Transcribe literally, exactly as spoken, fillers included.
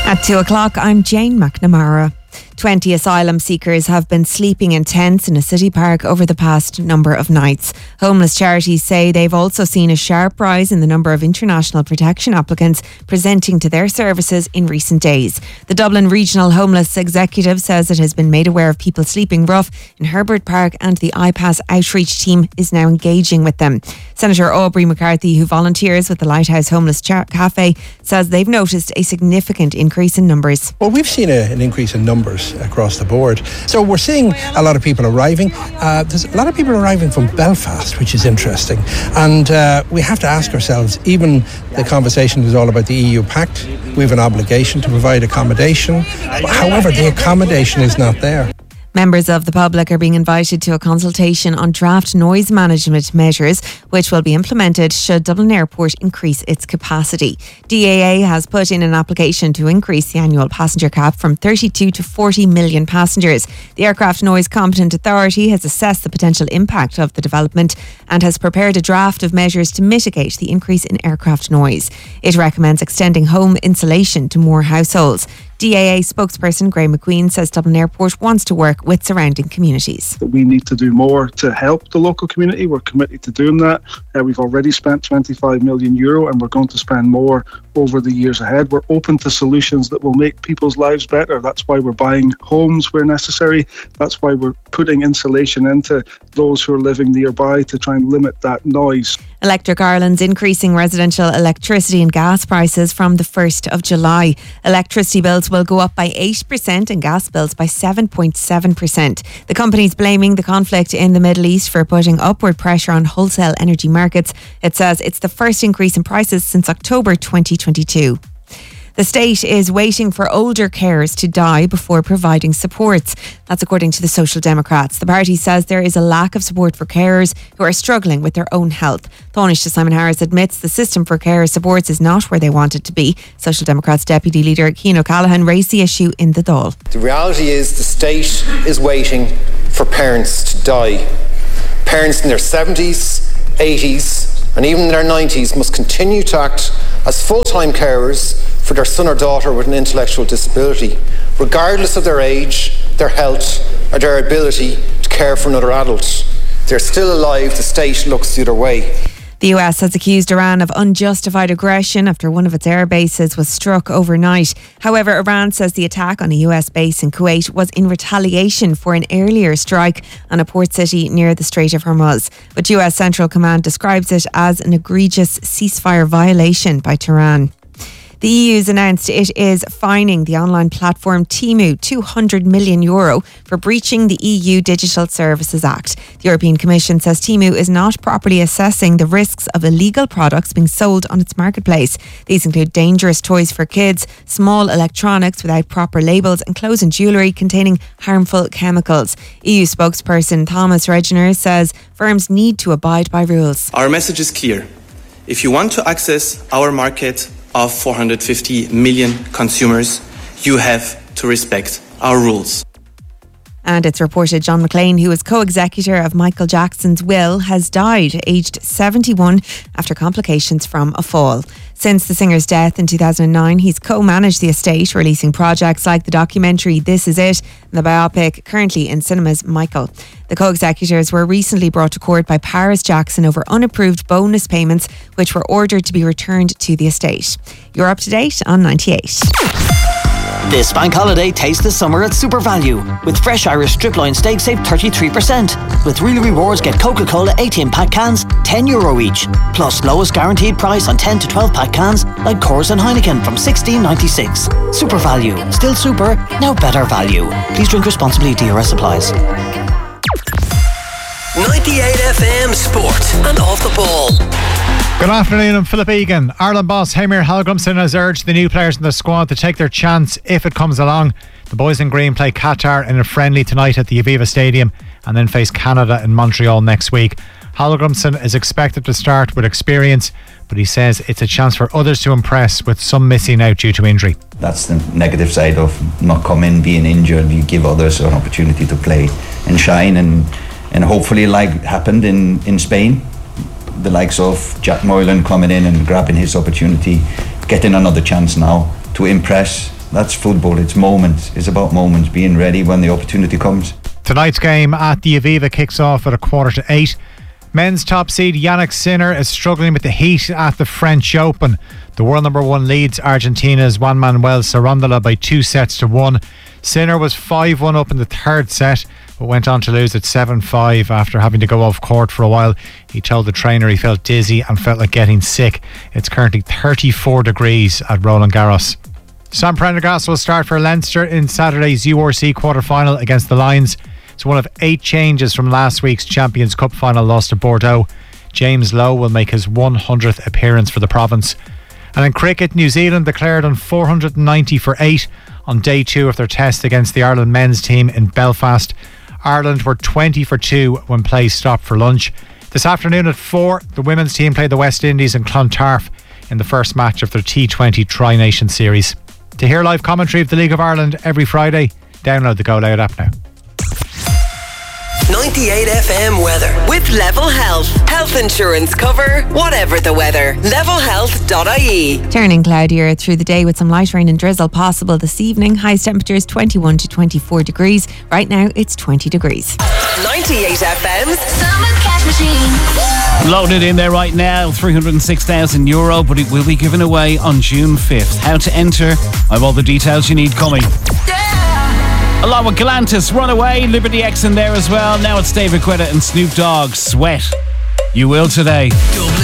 At two o'clock, I'm Jane McNamara. twenty asylum seekers have been sleeping in tents in a city park over the past number of nights. Homeless charities say they've also seen a sharp rise in the number of international protection applicants presenting to their services in recent days. The Dublin Regional Homeless Executive says it has been made aware of people sleeping rough in Herbert Park, and the I PASS outreach team is now engaging with them. Senator Aubrey McCarthy, who volunteers with the Lighthouse Homeless Char- Cafe, says they've noticed a significant increase in numbers. Well, we've seen a, an increase in numbers across the board. So we're seeing a lot of people arriving. Uh, there's a lot of people arriving from Belfast, which is interesting. And uh, we have to ask ourselves, even the conversation is all about the E U Pact. We have an obligation to provide accommodation. However, the accommodation is not there. Members of the public are being invited to a consultation on draft noise management measures, which will be implemented should Dublin Airport increase its capacity. D A A has put in an application to increase the annual passenger cap from thirty-two to forty million passengers. The Aircraft Noise Competent Authority has assessed the potential impact of the development and has prepared a draft of measures to mitigate the increase in aircraft noise. It recommends extending home insulation to more households. D A A spokesperson Graeme McQueen says Dublin Airport wants to work with surrounding communities. We need to do more to help the local community. We're committed to doing that. Uh, we've already spent twenty-five million euro and we're going to spend more over the years ahead. We're open to solutions that will make people's lives better. That's why we're buying homes where necessary. That's why we're putting insulation into those who are living nearby to try and limit that noise. Electric Ireland's increasing residential electricity and gas prices from the first of July. Electricity bills will go up by eight percent and gas bills by seven point seven percent. The company's blaming the conflict in the Middle East for putting upward pressure on wholesale energy markets. It says it's the first increase in prices since October twenty twenty-two. The state is waiting for older carers to die before providing supports. That's according to the Social Democrats. The party says there is a lack of support for carers who are struggling with their own health. Taoiseach Simon Harris admits the system for carer supports is not where they want it to be. Social Democrats Deputy Leader Cian O'Callaghan raised the issue in the Dáil. The reality is the state is waiting for parents to die. Parents in their seventies, eighties and even in their nineties must continue to act as full-time carers for their son or daughter with an intellectual disability, regardless of their age, their health or their ability to care for another adult. They're still alive, the state looks the other way. The U S has accused Iran of unjustified aggression after one of its air bases was struck overnight. However, Iran says the attack on a U S base in Kuwait was in retaliation for an earlier strike on a port city near the Strait of Hormuz. But U S Central Command describes it as an egregious ceasefire violation by Tehran. The E U's announced it is fining the online platform Temu two hundred million euro for breaching the E U Digital Services Act. The European Commission says Temu is not properly assessing the risks of illegal products being sold on its marketplace. These include dangerous toys for kids, small electronics without proper labels, and clothes and jewellery containing harmful chemicals. E U spokesperson Thomas Regner says firms need to abide by rules. Our message is clear. If you want to access our market of four hundred fifty million consumers, you have to respect our rules. And it's reported John McClane, who is co-executor of Michael Jackson's will, has died aged seventy-one after complications from a fall. Since the singer's death in two thousand nine, he's co-managed the estate, releasing projects like the documentary This Is It and the biopic currently in cinemas Michael. The co-executors were recently brought to court by Paris Jackson over unapproved bonus payments, which were ordered to be returned to the estate. You're up to date on ninety-eight. This bank holiday, taste the summer at Super Value. With fresh Irish strip loin steak, save thirty-three percent. With Real Rewards, get Coca-Cola eighteen pack cans, ten euro each. Plus lowest guaranteed price on ten to twelve pack cans like Coors and Heineken from sixteen ninety-six. Super Value. Still super, now better value. Please drink responsibly. D R S applies. ninety-eight F M Sport and Off the Ball. Good afternoon, I'm Philip Egan. Ireland boss Heimir Hallgrímsson has urged the new players in the squad to take their chance if it comes along. The boys in green play Qatar in a friendly tonight at the Aviva Stadium and then face Canada in Montreal next week. Hallgrímsson is expected to start with experience, but he says it's a chance for others to impress, with some missing out due to injury. That's the negative side of not coming, being injured. You give others an opportunity to play and shine, and, and hopefully, like happened in, in Spain, the likes of Jack Moylan coming in and grabbing his opportunity, getting another chance now to impress that's football. It's moments. It's about moments, being ready when the opportunity comes. Tonight's game at the Aviva kicks off at a quarter to eight. Men's top seed Yannick Sinner is struggling with the heat at the French Open. The world number one leads Argentina's Juan Manuel Sarondola by two sets to one. Sinner was five one up in the third set, but went on to lose at seven five after having to go off court for a while. He told the trainer he felt dizzy and felt like getting sick. It's currently thirty-four degrees at Roland Garros. Sam Prendergast will start for Leinster in Saturday's U R C quarter-final against the Lions. It's one of eight changes from last week's Champions Cup final loss to Bordeaux. James Lowe will make his one hundredth appearance for the province. And in cricket, New Zealand declared on four hundred ninety for eight on day two of their test against the Ireland men's team in Belfast. Ireland were twenty for two when play stopped for lunch. This afternoon at four, the women's team play the West Indies in Clontarf in the first match of their T twenty Tri-Nation series. To hear live commentary of the League of Ireland every Friday, download the Go Loud app now. ninety-eight F M weather with Level Health. Health insurance cover, whatever the weather. level health dot I E. Turning cloudier through the day with some light rain and drizzle possible this evening. Highest temperatures twenty-one to twenty-four degrees. Right now it's twenty degrees. ninety-eight F M's Summer Cash Machine. Loaded in there right now, three hundred six thousand euro, but it will be given away on June fifth. How to enter? I have all the details you need coming. Along with Galantis, Runaway, Liberty X in there as well. Now it's David Guetta and Snoop Dogg, Sweat. You will today.